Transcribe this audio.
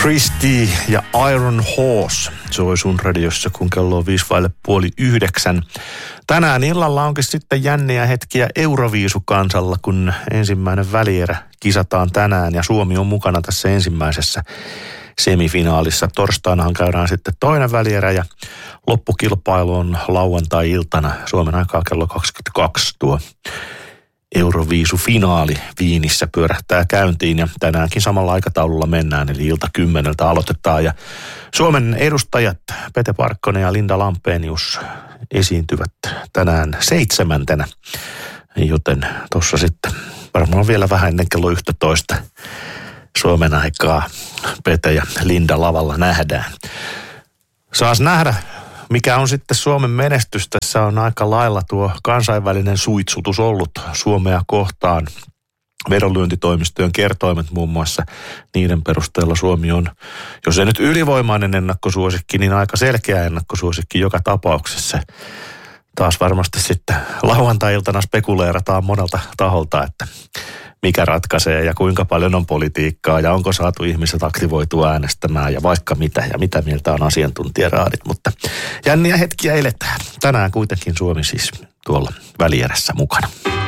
Christie ja Iron Horse soi sun radiossa, kun kello on 8:05. Tänään illalla onkin sitten jänniä hetkiä Euroviisukansalla, kun ensimmäinen välierä kisataan tänään ja Suomi on mukana tässä ensimmäisessä semifinaalissa. Torstainahan käydään sitten toinen välierä ja loppukilpailu on lauantai-iltana Suomen aikaa kello 22 tuo Euroviisufinaali Viinissä pyörähtää käyntiin ja tänäänkin samalla aikataululla mennään, eli ilta 10 aloitetaan. Ja Suomen edustajat Pete Parkkonen ja Linda Lampenius esiintyvät tänään 7. Joten tuossa sitten varmaan vielä vähän ennen kello 11 Suomen aikaa Pete ja Linda lavalla nähdään. Saas nähdä, mikä on sitten Suomen menestys. Tässä on aika lailla tuo kansainvälinen suitsutus ollut Suomea kohtaan. Vedonlyöntitoimistojen kertoimet muun muassa, niiden perusteella Suomi on, jos ei nyt ylivoimainen ennakkosuosikki, niin aika selkeä ennakkosuosikki joka tapauksessa. Taas varmasti sitten lauantai-iltana spekuleerataan monelta taholta, että mikä ratkaisee ja kuinka paljon on politiikkaa ja onko saatu ihmiset aktivoitua äänestämään ja vaikka mitä ja mitä mieltä on asiantuntijaraadit. Mutta jänniä hetkiä eletään. Tänään kuitenkin Suomi siis tuolla välierässä mukana.